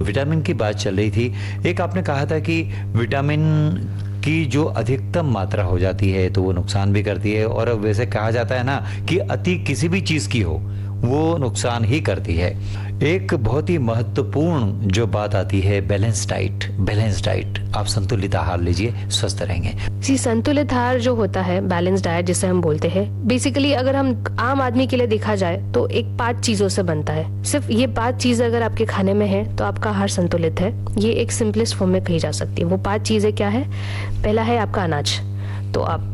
Vitamin की बात चल रही थी, एक आपने कहा था कि विटामिन की जो अधिकतम मात्रा हो जाती है तो वो नुकसान भी करती है, और वैसे कहा जाता है ना कि अति किसी भी चीज की हो वो नुकसान ही करती है। एक बहुत ही महत्वपूर्ण जो बात आती है बैलेंस डाइट। बैलेंस डाइट, आप संतुलित आहार लीजिए, स्वस्थ रहेंगे। जी, संतुलित आहार जो होता है, बैलेंस डाइट जिसे हम बोलते हैं, बेसिकली अगर हम आम आदमी के लिए देखा जाए तो एक 5 चीजों से बनता है। सिर्फ ये 5 चीजें अगर आपके खाने में है तो आपका आहार संतुलित है। ये एक सिंपलेस्ट फॉर्म में कही जा सकती है। वो 5 चीजें क्या है? पहला है आपका अनाज। तो आप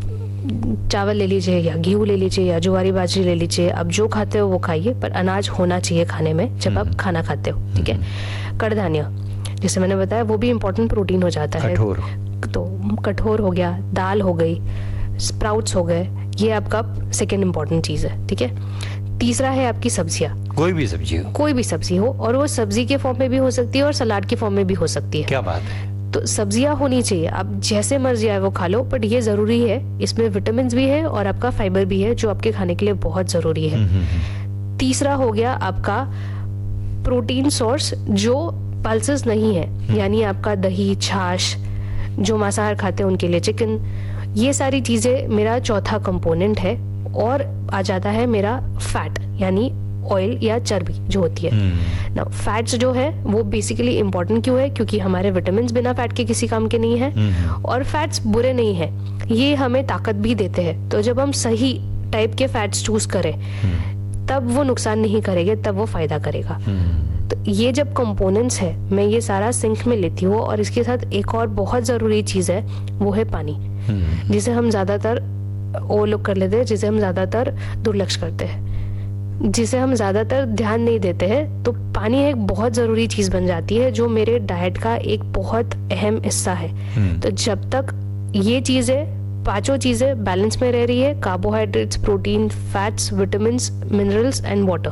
चावल ले लीजिए या गेहूं ले लीजिए या ज्वारी बाजरी ले लीजिए, आप जो खाते हो वो खाइए, पर अनाज होना चाहिए खाने में जब आप खाना खाते हो, ठीक है। कड़धान्य, जैसे मैंने बताया, वो भी इम्पोर्टेंट प्रोटीन हो जाता है। तो कठोर हो गया, दाल हो गई, स्प्राउट्स हो गए, ये आपका सेकेंड इम्पोर्टेंट चीज है, ठीक है। तीसरा है आपकी सब्जियां। कोई भी सब्जी हो, कोई भी सब्जी हो, और वो सब्जी के फॉर्म में भी हो सकती है और सलाद के फॉर्म में भी हो सकती है। क्या बात है। तो सब्जियां होनी चाहिए, आप जैसे मर्जी आए वो खा लो, बट ये जरूरी है, इसमें विटामिन भी है और आपका फाइबर भी है जो आपके खाने के लिए बहुत जरूरी है। तीसरा हो गया आपका प्रोटीन सोर्स जो पल्सेस नहीं है, यानी आपका दही, छाछ, जो मांसाहार खाते हैं उनके लिए चिकन, ये सारी चीजें मेरा चौथा कंपोनेंट है। और आ जाता है मेरा फैट, यानी ऑयल या चर्बी जो होती है ना। फैट्स जो है वो बेसिकली इंपॉर्टेंट क्यों है? क्योंकि हमारे विटामिन बिना फैट के किसी काम के नहीं है, और फैट्स बुरे नहीं है, ये हमें ताकत भी देते हैं। तो जब हम सही टाइप के फैट्स चूज करें तब वो नुकसान नहीं करेंगे, तब वो फायदा करेगा। तो ये जब कंपोनेंट्स है, मैं ये सारा सिंक में लेती हूँ। और इसके साथ एक और बहुत जरूरी चीज है, वो है पानी, जिसे हम ज्यादातर ओवरलुक कर लेते हैं, जिसे हम ज्यादातर दुर्लक्ष करते हैं, जिसे हम ज्यादातर ध्यान नहीं देते हैं। तो पानी एक बहुत जरूरी चीज बन जाती है जो मेरे डाइट का एक बहुत अहम हिस्सा है। तो जब तक ये चीजें, 5 चीजें बैलेंस में रह रही है, carbohydrates, protein, fats, vitamins, minerals and water,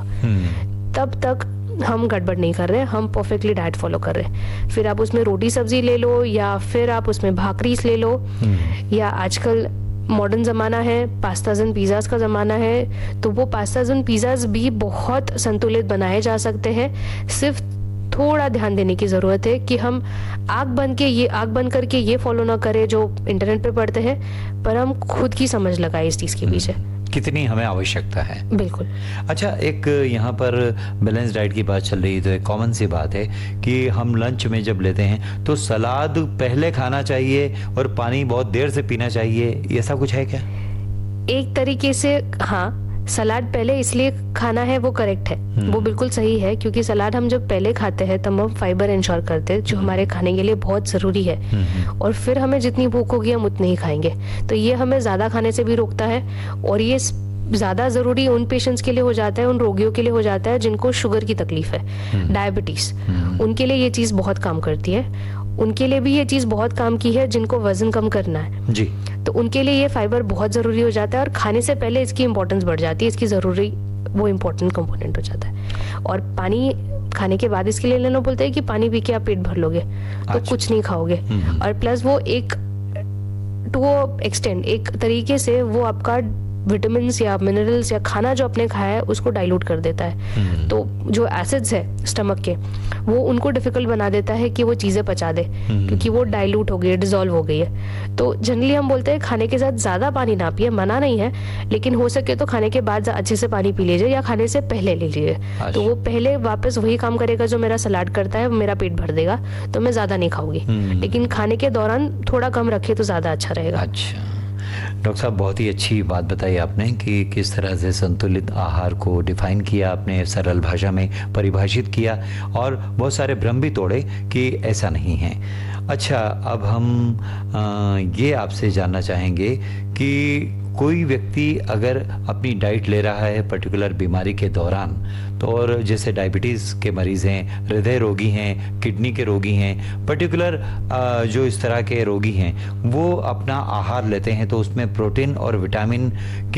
तब तक हम गड़बड़ नहीं कर रहे, हम परफेक्टली डाइट फॉलो कर रहे हैं। फिर आप उसमें रोटी सब्जी ले लो, या फिर आप उसमें भाकरीस ले लो, या आजकल मॉडर्न जमाना है, पास्ताज एंड पिज़्ज़ाज का जमाना है, तो वो पास्ताज एंड पिज़्ज़ाज भी बहुत संतुलित बनाए जा सकते हैं। सिर्फ थोड़ा ध्यान देने की जरूरत है कि हम आग बंद करके ये फॉलो ना करें जो इंटरनेट पे पढ़ते हैं, पर हम खुद की समझ लगाए इस चीज के पीछे कितनी हमें आवश्यकता है। बिल्कुल। अच्छा, एक यहाँ पर बैलेंस डाइट की बात चल रही है तो एक कॉमन सी बात है कि हम लंच में जब लेते हैं तो सलाद पहले खाना चाहिए और पानी बहुत देर से पीना चाहिए, ऐसा कुछ है क्या? एक तरीके से हाँ, सलाद पहले इसलिए खाना है वो करेक्ट है, वो बिल्कुल सही है, क्योंकि सलाद हम जब पहले खाते हैं तब हम फाइबर इंश्योर करते हैं जो हमारे खाने के लिए बहुत जरूरी है, और फिर हमें जितनी भूख होगी हम उतनी ही खाएंगे। तो ये हमें ज्यादा खाने से भी रोकता है, और ये ज्यादा जरूरी उन पेशेंट्स के लिए हो जाता है, उन रोगियों के लिए हो जाता है जिनको शुगर की तकलीफ है, डायबिटीज, उनके लिए ये चीज बहुत काम करती है। उनके लिए भी ये चीज बहुत काम की है जिनको वजन कम करना है जी, तो उनके लिए ये फाइबर बहुत जरूरी हो जाता है, और खाने से पहले इसकी इंपॉर्टेंस बढ़ जाती है, इसकी जरूरी वो इम्पोर्टेंट कंपोनेंट हो जाता है। और पानी खाने के बाद इसके लिए लेना बोलते हैं कि पानी पी के आप पेट भर लोगे तो कुछ नहीं खाओगे, और प्लस वो एक टू एक्सटेंड एक तरीके से वो आपका विटामिन या मिनरल्स या खाना जो आपने खाया है उसको डाइल्यूट कर देता है। तो जो एसिड्स है स्टमक के, वो उनको डिफिकल्ट बना देता है कि वो चीजें पचा दे, क्योंकि वो डाइल्यूट हो गई है, डिसॉल्व हो गई है। तो जनरली हम बोलते हैं खाने के साथ ज्यादा पानी ना पिए, मना नहीं है, लेकिन हो सके तो खाने के बाद अच्छे से पानी पी लीजिए, या खाने से पहले ले लीजिए। तो वो पहले वापस वही काम करेगा जो मेरा सलाद करता है, मेरा पेट भर देगा, तो मैं ज्यादा नहीं खाऊंगी, लेकिन खाने के दौरान थोड़ा कम रखे तो ज्यादा अच्छा रहेगा। अच्छा डॉक्टर साहब, बहुत ही अच्छी बात बताई आपने कि किस तरह से संतुलित आहार को डिफाइन किया आपने, सरल भाषा में परिभाषित किया, और बहुत सारे भ्रम भी तोड़े कि ऐसा नहीं है। अच्छा, अब हम ये आपसे जानना चाहेंगे कि कोई व्यक्ति अगर अपनी डाइट ले रहा है पर्टिकुलर बीमारी के दौरान, तो और जैसे डायबिटीज़ के मरीज़ हैं, हृदय रोगी हैं, किडनी के रोगी हैं, पर्टिकुलर जो इस तरह के रोगी हैं, वो अपना आहार लेते हैं तो उसमें प्रोटीन और विटामिन